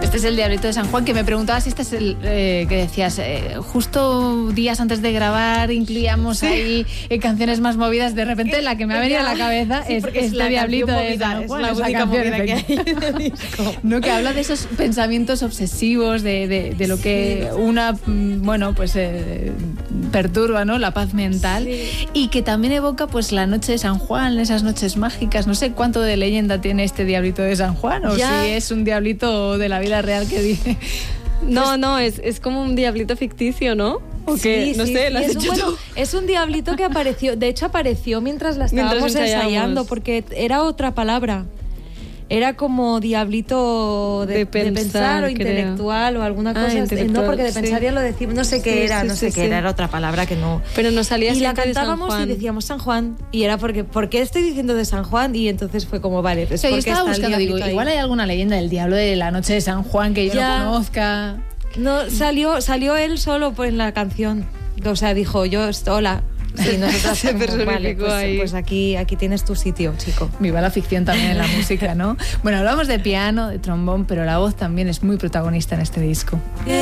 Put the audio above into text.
Este es el Diablito de San Juan, que me preguntabas si este es el que decías, justo días antes de grabar incluíamos ahí canciones más movidas. De repente la que me ha venido a la cabeza es este Diablito de San Juan. Es la única movida que hay en el disco. No, que habla de esos pensamientos obsesivos, de lo que una, bueno, pues perturba, ¿no? La paz mental. Sí. Y que también evoca pues la noche de San Juan, esas noches mágicas. No sé cuánto de leyenda tiene este Diablito de San Juan, o si es un diablito de la vida real que dice. No, es como un diablito ficticio, ¿no? Sí, no sé, ¿lo has hecho tú? Es un diablito que apareció, de hecho apareció mientras la estábamos ensayando, porque era otra palabra. Era como diablito de pensar o intelectual o alguna cosa. No, porque de pensar ya lo decimos, no sé qué era, era otra palabra que no. Pero nos salía y la cantábamos y decíamos San Juan, y era porque, ¿por qué estoy diciendo de San Juan? Y entonces fue como, vale, pues porque yo estaba buscando, digo, igual hay alguna leyenda del diablo de la noche de San Juan que yo no conozca. No, salió él solo en la canción. O sea, dijo, hola. Sí, nosotros vale, pues aquí tienes tu sitio, chico. Viva la ficción también en la música, ¿no? Bueno, hablamos de piano, de trombón, pero la voz también es muy protagonista en este disco.